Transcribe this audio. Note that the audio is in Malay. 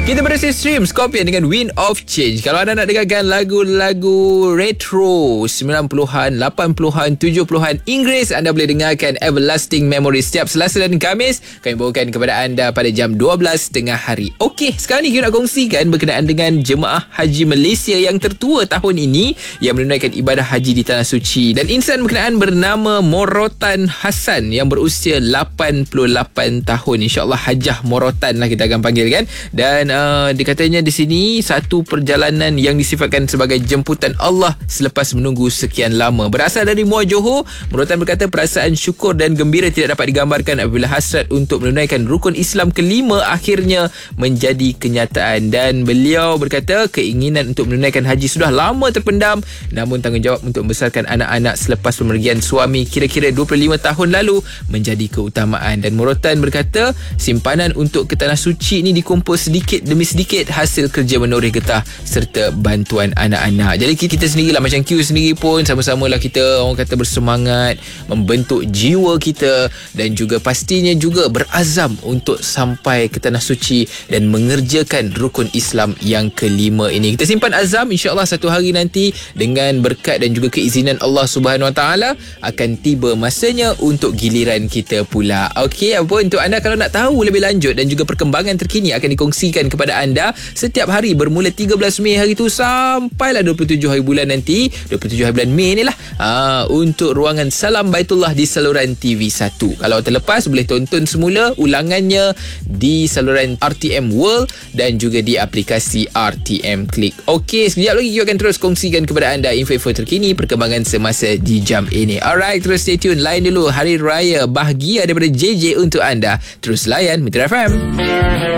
Kita berhasil stream Scorpion dengan Wind of Change. Kalau anda nak dengarkan lagu-lagu retro 90-an, 80-an, 70-an Inggeris, anda boleh dengarkan Everlasting Memories setiap Selasa dan Khamis. Kami bawakan kepada anda pada jam 12 tengah hari. Okey, sekarang ni kita nak kongsikan berkenaan dengan jemaah haji Malaysia yang tertua tahun ini yang menunaikan ibadah haji di Tanah Suci. Dan insan berkenaan bernama Morotan Hassan yang berusia 88 tahun. InsyaAllah Hajah Morotan lah kita akan panggil kan. Dan dikatanya di sini satu perjalanan yang disifatkan sebagai jemputan Allah selepas menunggu sekian lama. Berasal dari Muar Johor, Morotan berkata perasaan syukur dan gembira tidak dapat digambarkan apabila hasrat untuk menunaikan rukun Islam kelima akhirnya menjadi kenyataan. Dan beliau berkata keinginan untuk menunaikan haji sudah lama terpendam, namun tanggungjawab untuk membesarkan anak-anak selepas pemergian suami kira-kira 25 tahun lalu menjadi keutamaan. Dan Morotan berkata simpanan untuk ke Tanah Suci ini dikumpul sedikit demi sedikit hasil kerja menoreh getah serta bantuan anak-anak. Jadi kita sendirilah, macam Q sendiri pun sama-sama lah kita orang kata bersemangat membentuk jiwa kita dan juga pastinya juga berazam untuk sampai ke Tanah Suci dan mengerjakan rukun Islam yang kelima ini. Kita simpan azam, insya-Allah satu hari nanti dengan berkat dan juga keizinan Allah Subhanahu Wa Taala akan tiba masanya untuk giliran kita pula. Okey, apa untuk anda kalau nak tahu lebih lanjut dan juga perkembangan terkini akan dikongsikan kepada anda setiap hari bermula 13 Mei hari tu sampailah 27 hari bulan nanti, 27 hari bulan Mei ni lah, untuk ruangan Salam Baitullah di saluran TV1. Kalau terlepas boleh tonton semula ulangannya di saluran RTM World dan juga di aplikasi RTM Click. Okey, sekejap lagi kita akan terus kongsikan kepada anda info-info terkini perkembangan semasa di jam ini. Alright, terus stay tune. Lain dulu Hari Raya Bahagia daripada JJ untuk anda. Terus layan Mitra FM.